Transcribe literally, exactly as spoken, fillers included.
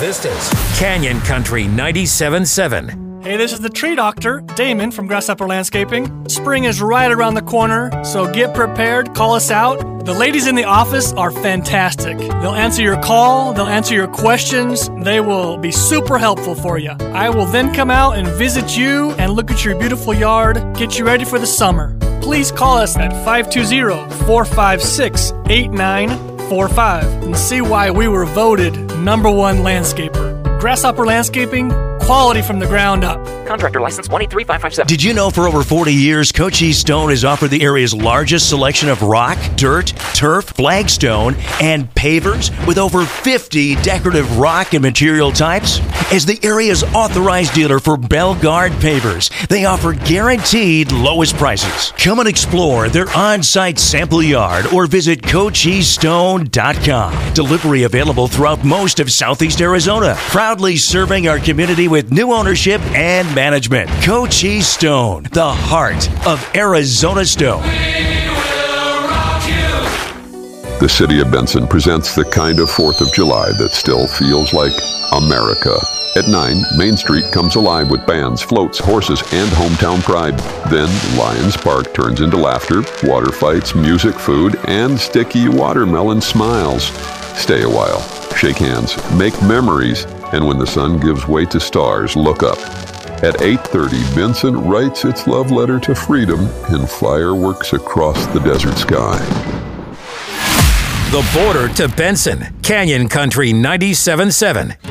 Vistas. Canyon Country ninety-seven point seven. Hey, this is the tree doctor, Damon from Grasshopper Landscaping. Spring is right around the corner, so get prepared, call us out. The ladies in the office are fantastic. They'll answer your call, they'll answer your questions, they will be super helpful for you. I will then come out and visit you and look at your beautiful yard, get you ready for the summer. Please call us at five two zero, four five six, eight nine four five and see why we were voted number one landscaper. Grasshopper Landscaping, quality from the ground up. Contractor license one eight three five five seven. Did you know for over forty years, Coach E. Stone has offered the area's largest selection of rock, dirt, turf, flagstone, and pavers with over fifty decorative rock and material types? As the area's authorized dealer for Bellegarde pavers, they offer guaranteed lowest prices. Come and explore their on-site sample yard or visit coach e stone dot com. Delivery available throughout most of Southeast Arizona. Proudly serving our community with new ownership and management. Coach E. Stone, the heart of Arizona stone. The city of Benson presents the kind of fourth of July that still feels like America. At nine, Main Street comes alive with bands, floats, horses, and hometown pride. Then, Lions Park turns into laughter, water fights, music, food, and sticky watermelon smiles. Stay a while, shake hands, make memories, and when the sun gives way to stars, look up. At eight thirty, Benson writes its love letter to freedom in fireworks across the desert sky. The border to Benson. Canyon Country ninety-seven point seven.